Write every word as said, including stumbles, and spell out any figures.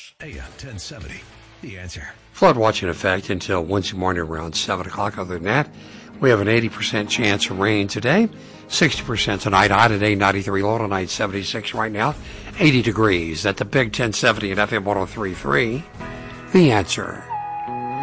A M ten seventy, The Answer. Flood watch in effect until Wednesday morning around seven o'clock. Other than that, we have an eighty percent chance of rain today, sixty percent tonight. High today, ninety-three. Low tonight, seventy-six right now, eighty degrees. At the Big ten seventy at F M one oh three point three, The Answer.